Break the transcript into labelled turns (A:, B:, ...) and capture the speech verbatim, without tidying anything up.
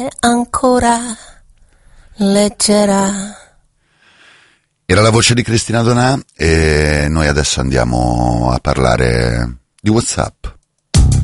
A: ancora leggera.
B: Era la voce di Cristina Donà e noi adesso andiamo a parlare di WhatsApp.